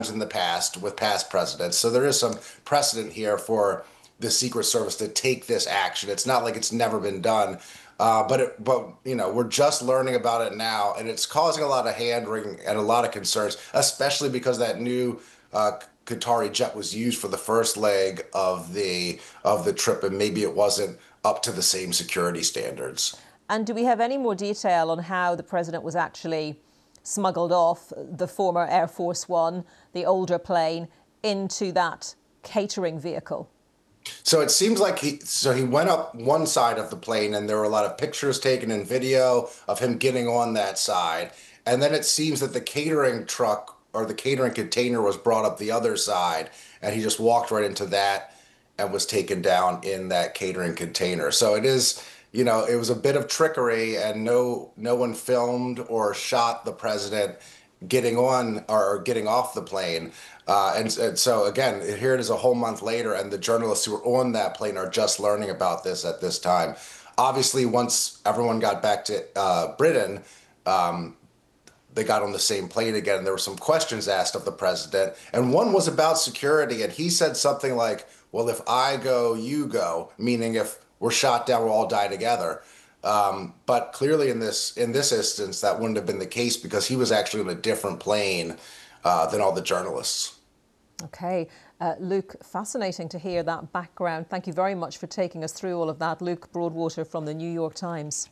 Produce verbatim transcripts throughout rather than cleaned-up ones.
in the past with past presidents. So there is some precedent here for the Secret Service to take this action. It's not like it's never been done. Uh, but, it, but you know, we're just learning about it now, and it's causing a lot of hand-wringing and a lot of concerns, especially because that new uh, Qatari jet was used for the first leg of the of the trip, and maybe it wasn't up to the same security standards. And do we have any more detail on how the president was actually smuggled off the former Air Force One, the older plane, into that catering vehicle? So it seems like he, so he went up one side of the plane, and there were a lot of pictures taken and video of him getting on that side. And then it seems that the catering truck or the catering container was brought up the other side, and he just walked right into that and was taken down in that catering container. So it is, you know, it was a bit of trickery, and no, no one filmed or shot the president getting on or getting off the plane. Uh, and, and so, again, here it is a whole month later, and the journalists who were on that plane are just learning about this at this time. Obviously, once everyone got back to uh, Britain, um, they got on the same plane again, and there were some questions asked of the president. And one was about security, and he said something like, well, if I go, you go, meaning if we're shot down, we'll all die together. Um, but clearly in this in this instance, that wouldn't have been the case, because he was actually on a different plane uh, than all the journalists. OK. Uh, Luke, fascinating to hear that background. Thank you very much for taking us through all of that. Luke Broadwater from the New York Times.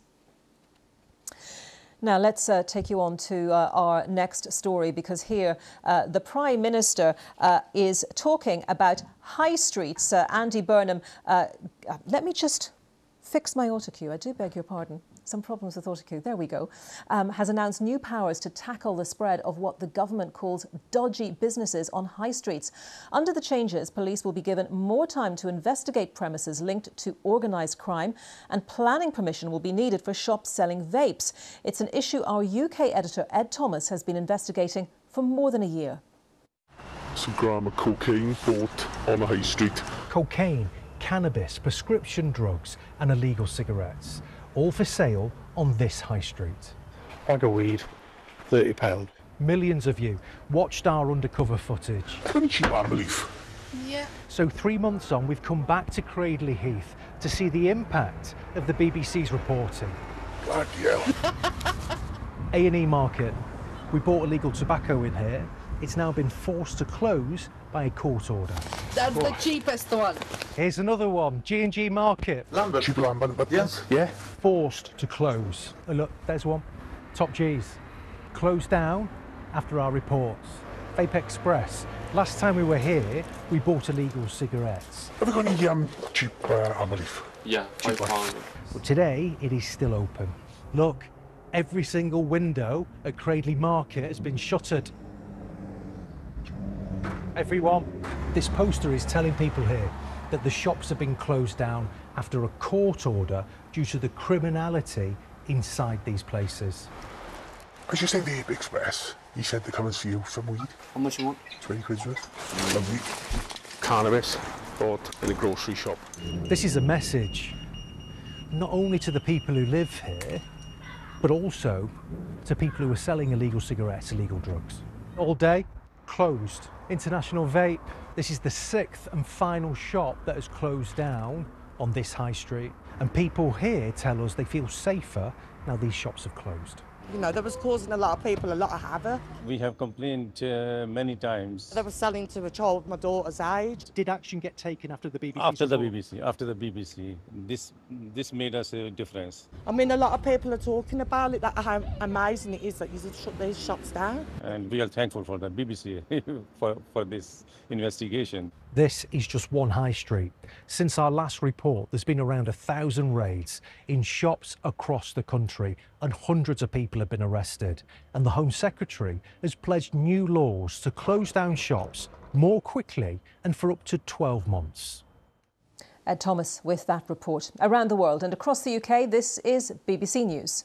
Now, let's uh, take you on to uh, our next story, because here uh, the Prime Minister uh, is talking about high streets. Uh, Andy Burnham, uh, let me just fix my autocue. I do beg your pardon. Some problems with autocue. There we go. Um, has announced new powers to tackle the spread of what the government calls dodgy businesses on high streets. Under the changes, police will be given more time to investigate premises linked to organised crime, and planning permission will be needed for shops selling vapes. It's an issue our U K editor Ed Thomas has been investigating for more than a year. Some gram of cocaine bought on a high street. Cocaine, cannabis, prescription drugs and illegal cigarettes, all for sale on this high street. Bag of weed, thirty pounds. Millions of you watched our undercover footage. Very cheap, I believe. Yeah. So three months on, we've come back to Cradley Heath to see the impact of the B B C's reporting. Bloody hell. A and E Market. We bought illegal tobacco in here. It's now been forced to close by a court order. That's oh. the cheapest one. Here's another one, G and G Market. Lambert. Cheap Lambert, but yes. Yeah. Forced to close. Oh, look, there's one. Top G's. Closed down after our reports. Vape Express. Last time we were here, we bought illegal cigarettes. Have we got any um, cheap, uh, I believe? Yeah, five pounds. But today, it is still open. Look, every single window at Cradley Market has been shuttered. Everyone, this poster is telling people here that the shops have been closed down after a court order due to the criminality inside these places. As you say, the Vape Express, he said they're coming to you some weed. How much you want? twenty quid's worth. Lovely. Cannabis bought in a grocery shop. This is a message, not only to the people who live here, but also to people who are selling illegal cigarettes, illegal drugs. All day, closed. International Vape. This is the sixth and final shop that has closed down on this high street. And people here tell us they feel safer now these shops have closed. You know, that was causing a lot of people a lot of havoc. We have complained uh, many times. They were selling to a child my daughter's age. Did action get taken after the B B C? After report? the B B C, after the B B C. This, this made us a difference. I mean, a lot of people are talking about it, that how amazing it is that you shut these shops down. And we are thankful for the B B C for, for this investigation. This is just one high street. Since our last report, there's been around a thousand raids in shops across the country, and hundreds of people have been arrested. And the Home Secretary has pledged new laws to close down shops more quickly and for up to twelve months. Ed Thomas with that report. Around the world and across the U K, this is B B C News.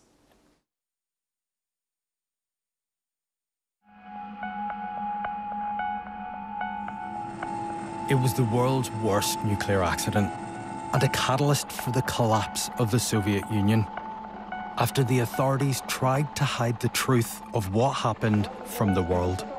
It was the world's worst nuclear accident and a catalyst for the collapse of the Soviet Union, after the authorities tried to hide the truth of what happened from the world.